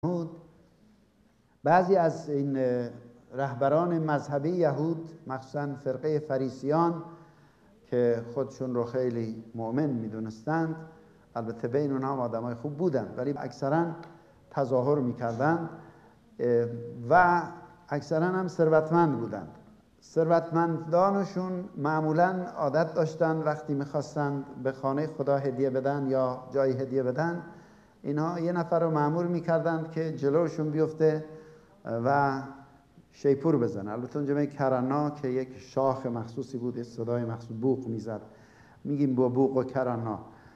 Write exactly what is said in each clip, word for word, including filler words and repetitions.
بعضی از این رهبران مذهبی یهود، مخصوصا فرقه فریسیان که خودشون رو خیلی مؤمن میدونستند، البته بین اونها هم آدمای خوب بودن ولی اکثرا تظاهر میکردند و اکثرا هم ثروتمند بودند. ثروتمندانشون معمولا عادت داشتن وقتی میخواستند به خانه خدا هدیه بدن یا جای هدیه بدن، اینها یه نفر رو مأمور میکردند که جلوشون بیفته و شیپور بزنه. البته اونجا می کرانا که یک شاخ مخصوصی بود، صدای مخصوص بوق میزد، میگیم با بوق و کرانا.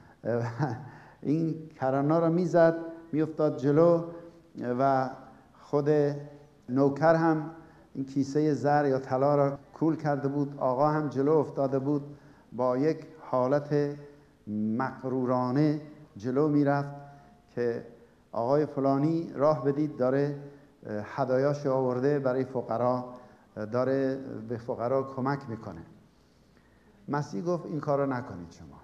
این کرانا رو میزد، میافتاد جلو و خود نوکر هم این کیسه زر یا طلا را کول کرده بود. آقا هم جلو افتاده بود، با یک حالت مغرورانه جلو میرفت که آقای فلانی راه بدید، داره هدایاش آورده برای فقرا، داره به فقرا کمک میکنه. مسیح گفت این کارو نکنید. شما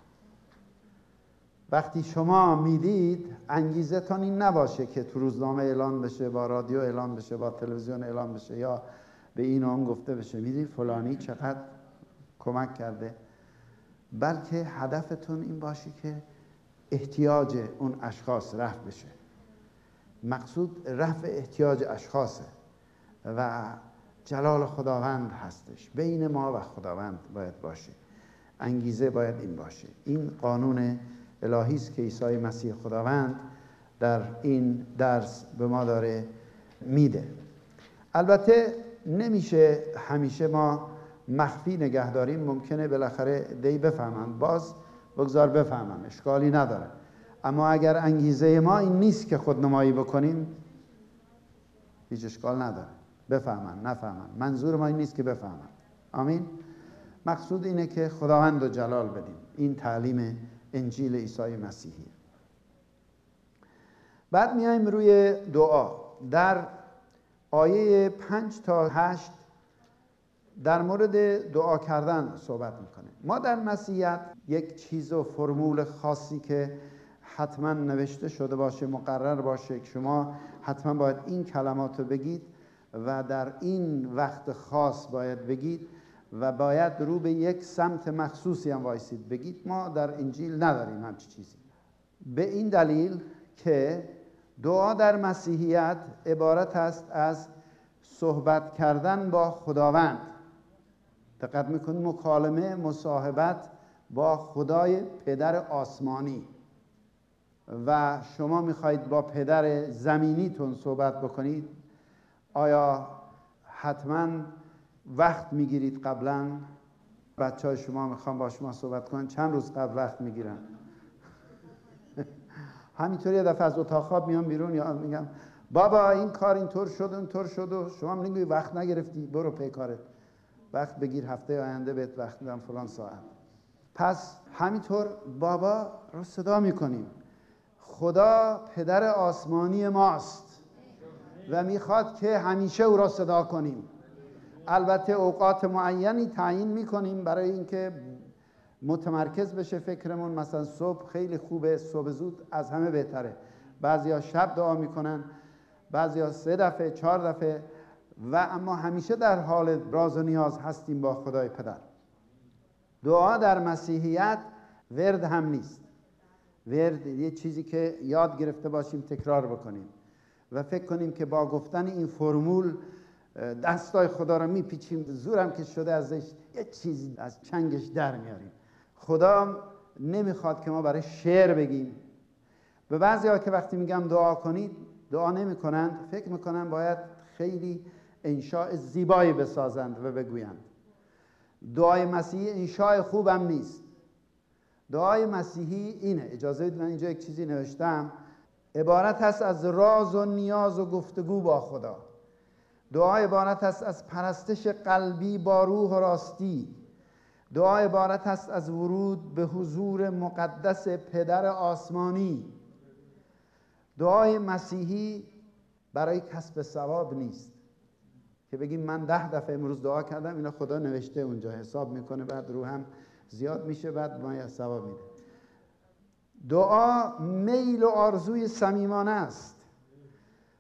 وقتی شما میدید انگیزه تان این نباشه که تو روزنامه اعلان بشه، با رادیو اعلان بشه، با تلویزیون اعلان بشه یا به این اون گفته بشه میدید فلانی چقدر کمک کرده، بلکه هدفتون این باشه که احتیاج اون اشخاص رفع بشه. مقصود رفع احتیاج اشخاصه و جلال خداوند هستش. بین ما و خداوند باید باشه، انگیزه باید این باشه. این قانون الهی است که عیسی مسیح خداوند در این درس به ما داره میده. البته نمیشه همیشه ما مخفی نگه داریم، ممکنه بالاخره دی بفهمن، باز بگذار بفهمن، اشکالی نداره. اما اگر انگیزه ما این نیست که خودنمایی بکنیم، هیچ اشکال نداره. بفهمن نفهمن، منظور ما این نیست که بفهمن. آمین. مقصود اینه که خداوند رو جلال بدیم. این تعلیم انجیل عیسی مسیحی. بعد میایم روی دعا. در آیه پنج تا هشت در مورد دعا کردن صحبت میکنه. ما در مسیحیت یک چیز و فرمول خاصی که حتما نوشته شده باشه، مقرر باشه که شما حتما باید این کلمات رو بگید و در این وقت خاص باید بگید و باید رو به یک سمت مخصوصی هم وایسید بگید، ما در انجیل نداریم همچی چیزی. به این دلیل که دعا در مسیحیت عبارت است از صحبت کردن با خداوند. دقت میکنید، مکالمه، مصاحبت با خدای پدر آسمانی. و شما میخواید با پدر زمینیتون صحبت بکنید، آیا حتما وقت میگیرید؟ قبلا بچه های شما میخوان با شما صحبت کنن، چند روز قبل وقت میگیرن؟ همینطوری یه دفعه از اتاق خواب میان بیرون یا میگم بابا این کار اینطور شد اونطور شد و شما میگید وقت نگرفتی، برو پی کارت، وقت بگیر، هفته آینده بهت وقت میدم فلان ساعت. پس همینطور بابا رو صدا میکنیم. خدا پدر آسمانی ماست و میخواد که همیشه او را صدا کنیم. البته اوقات معینی تعیین میکنیم برای اینکه متمرکز بشه فکرمون. مثلا صبح خیلی خوبه، صبح زود از همه بهتره. بعضیا شب دعا میکنن، بعضیا سه دفعه چهار دفعه، و اما همیشه در حال راز و نیاز هستیم با خدای پدر. دعا در مسیحیت ورد هم نیست. ورد یه چیزی که یاد گرفته باشیم تکرار بکنیم و فکر کنیم که با گفتن این فرمول دستای خدا رو میپیچیم، زورم که شده ازش یه چیزی از چنگش در میاریم. خدا نمیخواد که ما برای شعر بگیم. به بعضی ها که وقتی میگم دعا کنید دعا نمی کنند، فکر میکنن باید خیلی انشاء زیبایی بسازند و بگویند. دعای مسیحی انشاء خوبم نیست. دعای مسیحی اینه، اجازه بدید من اینجا یک چیزی نوشتم، عبارت هست از راز و نیاز و گفتگو با خدا. دعا عبارت هست از پرستش قلبی با روح و راستی. دعا عبارت هست از ورود به حضور مقدس پدر آسمانی. دعای مسیحی برای کسب ثواب نیست که بگیم من ده دفعه امروز دعا کردم، اینا خدا نوشته اونجا، حساب میکنه، بعد رو هم زیاد میشه، بعد ما ثواب میده. دعا میل و آرزوی صمیمانه است